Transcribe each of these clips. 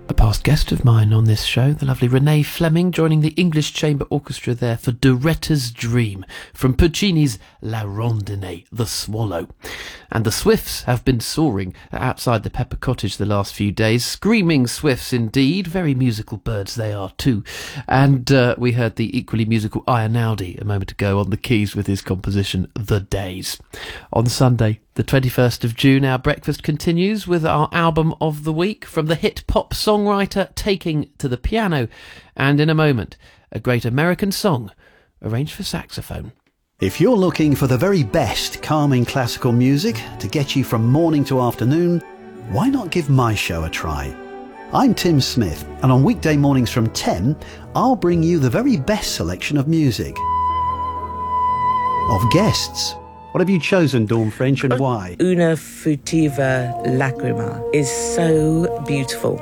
A past guest of mine on this show, the lovely Renee Fleming, joining the English Chamber Orchestra there for Doretta's Dream from Puccini's La Rondine, The Swallow. And the swifts have been soaring outside the Pepper Cottage the last few days. Screaming swifts indeed, very musical birds they are too. And we heard the equally musical Einaudi a moment ago on the keys with his composition The Days. On Sunday, the 21st of June, our breakfast continues with our album of the week from the hit pop songwriter Taking to the Piano, and in a moment, a great American song arranged for saxophone. If you're looking for the very best calming classical music to get you from morning to afternoon, why not give my show a try? I'm Tim Smith, and on weekday mornings from 10, I'll bring you the very best selection of music. Of guests. What have you chosen, Dawn French, and why? Una Futiva Lacrima is so beautiful.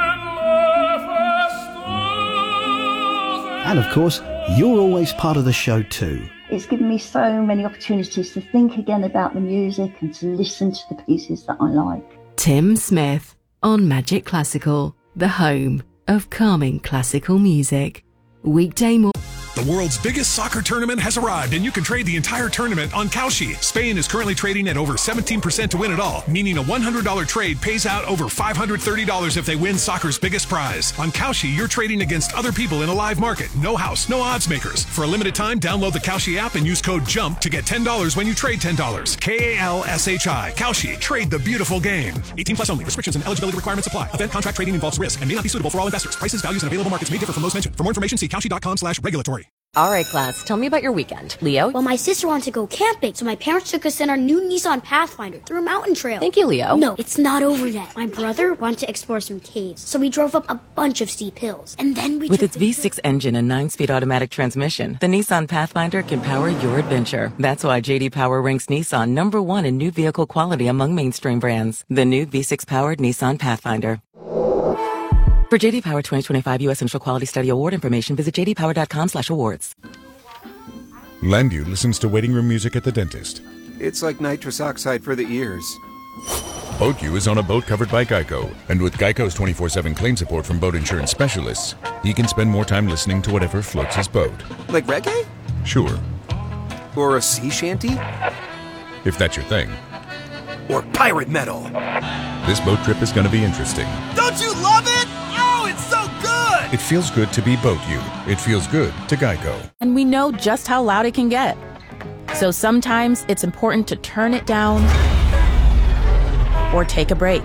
And of course, you're always part of the show too. It's given me so many opportunities to think again about the music and to listen to the pieces that I like. Tim Smith on Magic Classical, the home of calming classical music. Weekday morning. The world's biggest soccer tournament has arrived, and you can trade the entire tournament on Kalshi. Spain is currently trading at over 17% to win it all, meaning a $100 trade pays out over $530 if they win soccer's biggest prize. On Kalshi, you're trading against other people in a live market. No house, no odds makers. For a limited time, download the Kalshi app and use code JUMP to get $10 when you trade $10. Kalshi. Kalshi. Trade the beautiful game. 18 plus only. Restrictions and eligibility requirements apply. Event contract trading involves risk and may not be suitable for all investors. Prices, values, and available markets may differ from those mentioned. For more information, see kalshi.com/regulatory. All right, class, tell me about your weekend. Leo? Well, my sister wanted to go camping, so my parents took us in our new Nissan Pathfinder through a mountain trail. Thank you, Leo. No, it's not over yet. My brother wanted to explore some caves, so we drove up a bunch of steep hills. And then we With its V6 engine and 9-speed automatic transmission, the Nissan Pathfinder can power your adventure. That's why J.D. Power ranks Nissan #1 in new vehicle quality among mainstream brands. The new V6-powered Nissan Pathfinder. For J.D. Power 2025 U.S. Initial Quality Study Award information, visit jdpower.com/awards. Landu listens to waiting room music at the dentist. It's like nitrous oxide for the ears. BoatU is on a boat covered by Geico, and with Geico's 24/7 claim support from boat insurance specialists, he can spend more time listening to whatever floats his boat. Like reggae? Sure. Or a sea shanty? If that's your thing. Or pirate metal? This boat trip is going to be interesting. Don't you love it? Oh, it's so good! It feels good to be BoatU. It feels good to Geico. And we know just how loud it can get. So sometimes it's important to turn it down or take a break.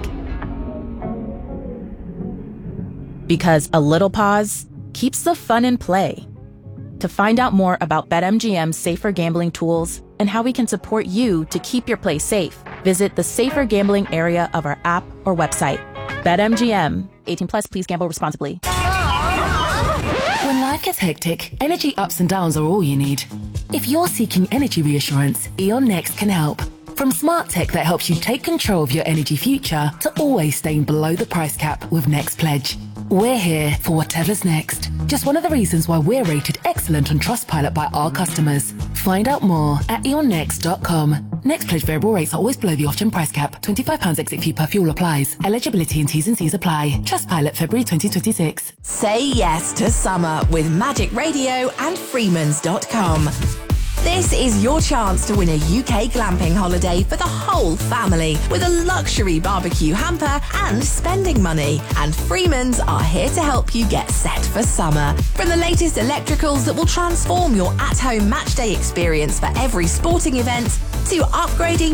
Because a little pause keeps the fun in play. To find out more about BetMGM's safer gambling tools and how we can support you to keep your play safe, visit the safer gambling area of our app or website. BetMGM. 18 plus, please gamble responsibly. When life gets hectic, energy ups and downs are all you need. If you're seeking energy reassurance, E.ON Next can help. From smart tech that helps you take control of your energy future to always staying below the price cap with Next Pledge. We're here for whatever's next. Just one of the reasons why we're rated excellent on Trustpilot by our customers. Find out more at eonnext.com. Next Pledge variable rates are always below the off-gen price cap. £25 exit fee per fuel applies. Eligibility and T's and C's apply. Trustpilot February 2026. Say yes to summer with Magic Radio and Freemans.com. This is your chance to win a UK glamping holiday for the whole family with a luxury barbecue hamper and spending money. And Freemans are here to help you get set for summer. From the latest electricals that will transform your at-home matchday experience for every sporting event to upgrading